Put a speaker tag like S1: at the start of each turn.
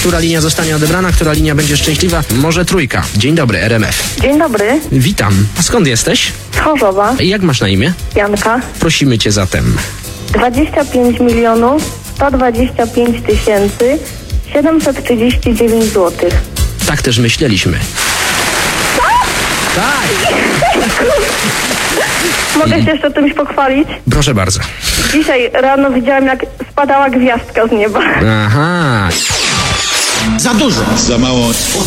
S1: Która linia zostanie odebrana, która linia będzie szczęśliwa? Może trójka. Dzień dobry, RMF.
S2: Dzień dobry,
S1: Witam. A skąd jesteś?
S2: z Chorzowa,
S1: Jak masz na imię?
S2: Janka.
S1: Prosimy cię zatem.
S2: 25 125 739 zł.
S1: Tak też myśleliśmy. Tak!
S2: Mogę się jeszcze czymś pochwalić?
S1: Proszę bardzo.
S2: Dzisiaj rano widziałam, jak spadała gwiazdka z nieba.
S1: Aha.
S3: Za dużo.
S4: Za mało.